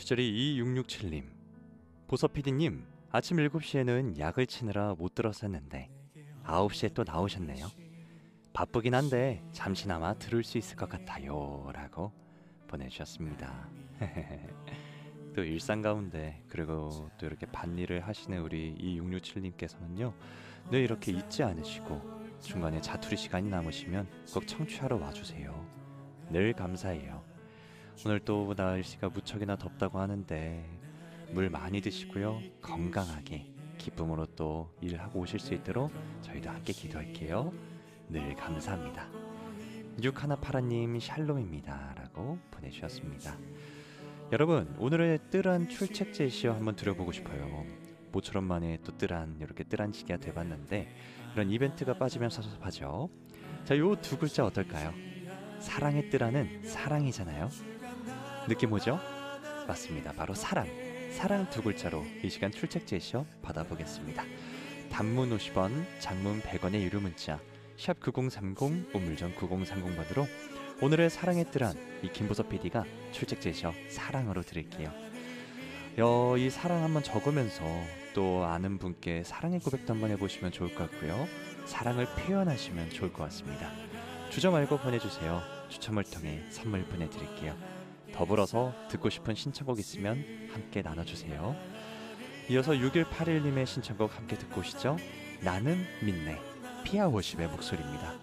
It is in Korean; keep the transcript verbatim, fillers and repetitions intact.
휴저리 이육육칠님, 보서피디님, 아침 일곱 시에는 약을 치느라 못 들었었는데 아홉 시에 또 나오셨네요. 바쁘긴 한데 잠시나마 들을 수 있을 것 같아요 라고 보내주셨습니다. 또 일상 가운데 그리고 또 이렇게 밭일을 하시는 우리 이육육칠님께서는요, 늘 이렇게 잊지 않으시고 중간에 자투리 시간이 남으시면 꼭 청취하러 와주세요. 늘 감사해요. 오늘 또 날씨가 무척이나 덥다고 하는데 물 많이 드시고요, 건강하게 기쁨으로 또 일을 하고 오실 수 있도록 저희도 함께 기도할게요. 늘 감사합니다. 육하나파라님 샬롬입니다 라고 보내주셨습니다. 여러분, 오늘의 뜰한 출첵 제시어 한번 드려보고 싶어요. 모처럼 만에 또 뜰한, 이렇게 뜰한 시기가 돼봤는데 이런 이벤트가 빠지면 섭섭하죠. 자, 요 두 글자 어떨까요? 사랑의 뜰한은 사랑이잖아요. 느낌 오죠? 맞습니다. 바로 사랑. 사랑 두 글자로 이 시간 출첵 제시어 받아보겠습니다. 단문 오십 원, 장문 백 원의 유료 문자 샵 구공삼공, 우물정 구공삼공 번으로 오늘의 사랑의 뜰한 이 김보섭 피디가 출첵 제시어 사랑으로 드릴게요. 여, 이 사랑 한번 적으면서 또 아는 분께 사랑의 고백도 한번 해보시면 좋을 것 같고요. 사랑을 표현하시면 좋을 것 같습니다. 주저 말고 보내주세요. 추첨을 통해 선물 보내드릴게요. 더불어서 듣고 싶은 신청곡 있으면 함께 나눠주세요. 이어서 육일팔일님의 신청곡 함께 듣고 오시죠. 나는 믿네, 피아워십의 목소리입니다.